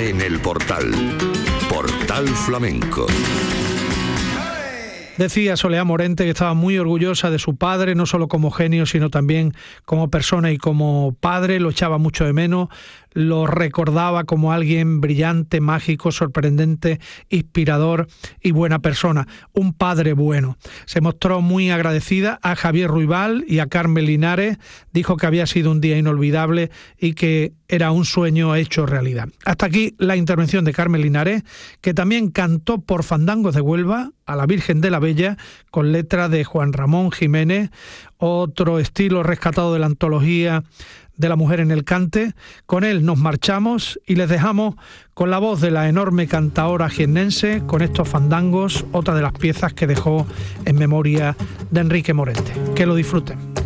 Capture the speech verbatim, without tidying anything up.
en el Portal. Portal Flamenco. Decía Soleá Morente que estaba muy orgullosa de su padre, no solo como genio, sino también como persona y como padre. Lo echaba mucho de menos, lo recordaba como alguien brillante, mágico, sorprendente, inspirador y buena persona. Un padre bueno. Se mostró muy agradecida a Javier Ruibal y a Carmen Linares. Dijo que había sido un día inolvidable y que era un sueño hecho realidad. Hasta aquí la intervención de Carmen Linares, que también cantó por Fandangos de Huelva a la Virgen de la Bella, con letra de Juan Ramón Jiménez, otro estilo rescatado de la antología de la mujer en el cante. Con él nos marchamos y les dejamos con la voz de la enorme cantaora jiennense, con estos fandangos, otra de las piezas que dejó en memoria de Enrique Morente. Que lo disfruten.